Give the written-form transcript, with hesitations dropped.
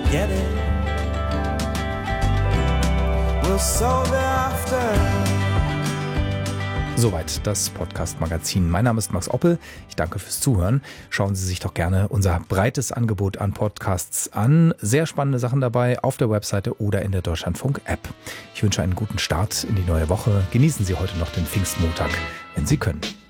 get it. We'll solve it after. Soweit das Podcast-Magazin. Mein Name ist Max Oppel. Ich danke fürs Zuhören. Schauen Sie sich doch gerne unser breites Angebot an Podcasts an. Sehr spannende Sachen dabei auf der Webseite oder in der Deutschlandfunk-App. Ich wünsche einen guten Start in die neue Woche. Genießen Sie heute noch den Pfingstmontag, wenn Sie können.